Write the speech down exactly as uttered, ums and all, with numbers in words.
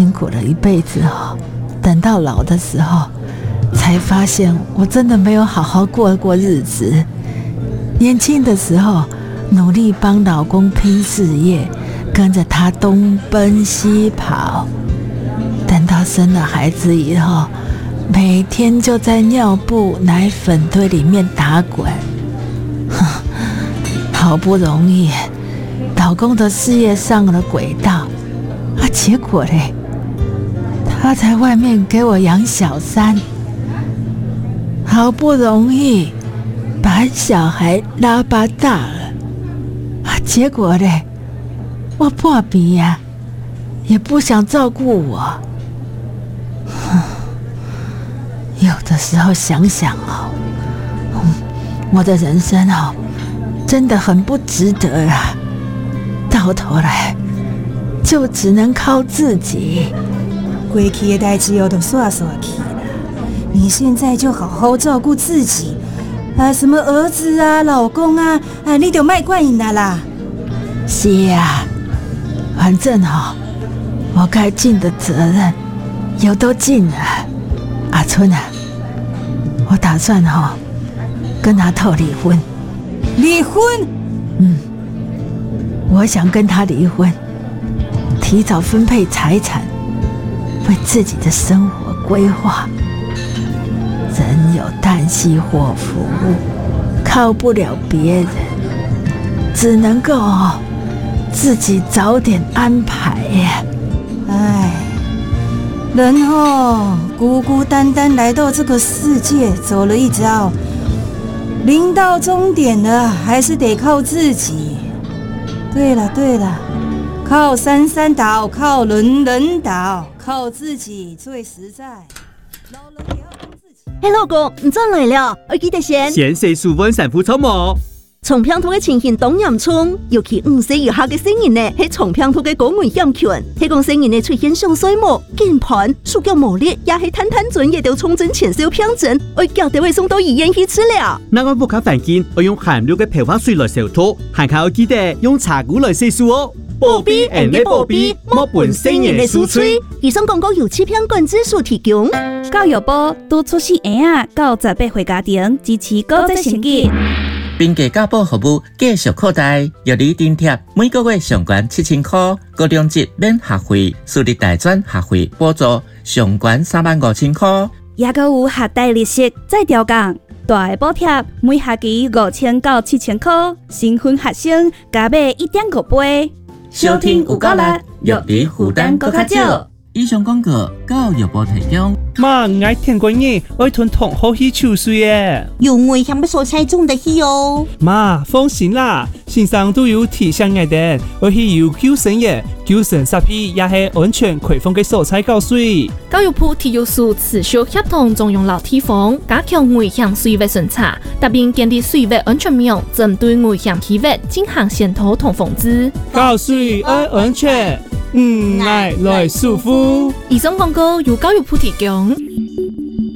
辛苦了一辈子哦，等到老的时候，才发现我真的没有好好过过日子。年轻的时候努力帮老公拼事业，跟着他东奔西跑，等到生了孩子以后，每天就在尿布奶粉堆里面打滚。好不容易老公的事业上了轨道啊，结果嘞，他在外面给我养小三，好不容易把小孩拉拔大了啊，结果嘞，我破病呀，也不想照顾我。有的时候想想哦，我的人生哦，真的很不值得啊！到头来就只能靠自己。 过去的代志我都刷刷去了，你现在就好好照顾自己啊！什么儿子啊、老公啊，啊，你就别管他啦。 是啊，反正哦，我该尽的责任有都尽了。阿春啊，我打算哦跟他透离婚。 离婚？ 嗯，我想跟他离婚，提早分配财产，为自己的生活规划。人有旦夕祸福，靠不了别人，只能够自己早点安排呀。 哎，人哦，孤孤单单来到这个世界，走了一遭。临到终点了，还是得靠自己。对了对了，靠山山倒，靠人人倒，靠自己最实在。老人也要帮自己。 嘿，老公，你转来了，我记得先。 先生书本sản phụ草模。 重平头嘅情形当严重，尤其五歲以下嘅成人呢，喺重平頭嘅高危險群，係講成人呢出現上水膜、鍵盤、手腳無力，也係攤攤轉也到重症前兆病症，我腳就會送到醫院去治療。 那我不卡環境，我用含氯嘅漂發水來消毒，還靠記得用茶壺來洗漱哦。保庇人嘅保庇，莫伴成人嘅輸吹。 以上廣告由欺騙管制署提供。 教育部督促細嬰仔到十八歲家庭支持高職成績。 並嘅教保服務繼續擴大，藥理津貼每個月上懸七千塊，高中職免學費，私立大專學費補助上懸三萬五千塊。 也閣有學貸利息再調降，大嘅補貼每學期五千到七千塊，新婚學生加買一點五倍。 收聽有夠力，藥理負擔閣較少。以上廣告教育部提供。 媽，唔愛聽過嘢，愛吞同好去抽水耶。 有危險嘅所在種得去哦。 媽，放心啦，線上都有提醒我哋，我去有救生嘢，救生設備也係安全開放嘅所在教水。 教育部體育署持續協同中央立體房，加強危險水域巡查，特別建立水域安全網，針對危險區域進行檢討同防治。 教水愛安全。唔愛來舒服。 以上廣告由教育部提供。